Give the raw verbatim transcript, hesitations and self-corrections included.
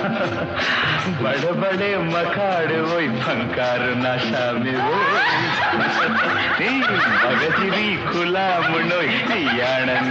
बड़े बड़े मखाड़े वही फंकार नाशा में वो मगजरी खुला मुंडोई याण